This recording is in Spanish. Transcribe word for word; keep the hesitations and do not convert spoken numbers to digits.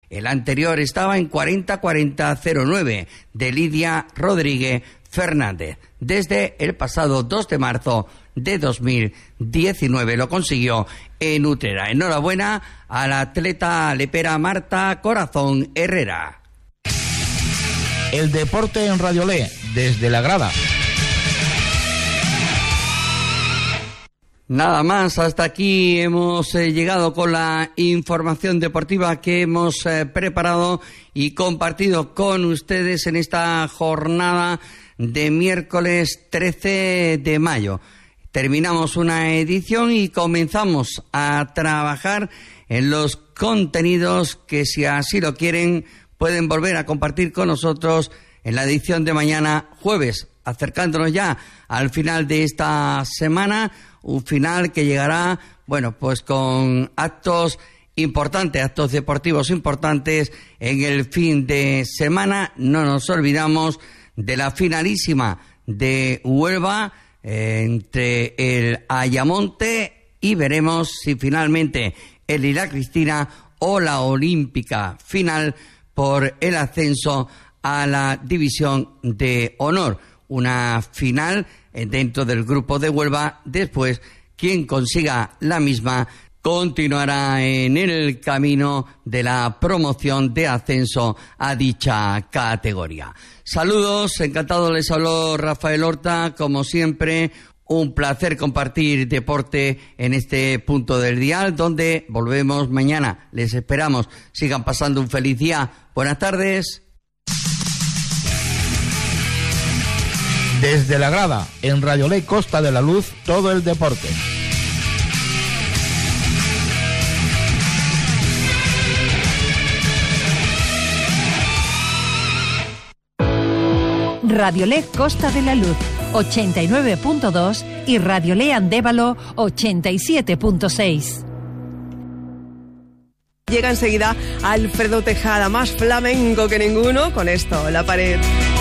El anterior estaba en cuarenta cuarenta cero nueve de Lidia Rodríguez Fernández. Desde el pasado dos de marzo de dos mil diecinueve lo consiguió en Utrera. Enhorabuena a la atleta lepera Marta Corazón Herrera. El deporte en Radiolé, desde la grada. Nada más, hasta aquí hemos eh, llegado con la información deportiva que hemos eh, preparado y compartido con ustedes en esta jornada de miércoles trece de mayo. Terminamos una edición y comenzamos a trabajar en los contenidos que, si así lo quieren, pueden volver a compartir con nosotros en la edición de mañana jueves, acercándonos ya al final de esta semana. Un final que llegará, bueno, pues con actos importantes, actos deportivos importantes en el fin de semana. No nos olvidamos de la finalísima de Huelva eh, entre el Ayamonte y veremos si finalmente el y la Cristina o la Olímpica final por el ascenso a la División de Honor. Una final dentro del grupo de Huelva. Después, quien consiga la misma continuará en el camino de la promoción de ascenso a dicha categoría. Saludos, encantado, les habló Rafael Horta, como siempre. Un placer compartir deporte en este punto del dial, donde volvemos mañana. Les esperamos. Sigan pasando un feliz día. Buenas tardes. Desde la grada, en Radiolé Costa de la Luz, todo el deporte. Radiolé Costa de la Luz, ochenta y nueve punto dos y Radiolé Andévalo, ochenta y siete punto seis. Llega enseguida Alfredo Tejada, más flamenco que ninguno, con esto, La Pared.